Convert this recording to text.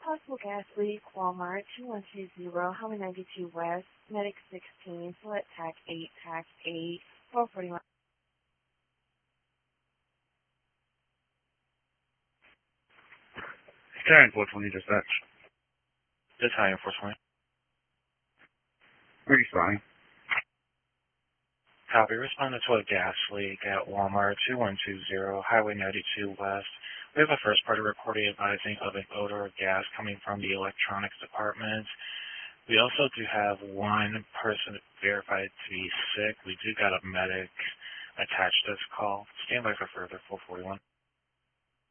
possible gas leak, Walmart 2120, Highway 92 West, Medic 16, Select TAC 8, TAC 8, 441. Karen, 420 dispatch. Battalion 420. Responding. Copy. Responded to a gas leak at Walmart 2120, Highway 92 West. We have a first-party reporting advising of an odor of gas coming from the electronics department. We also do have one person verified to be sick. We do got a medic attached to this call. Stand by for further 441.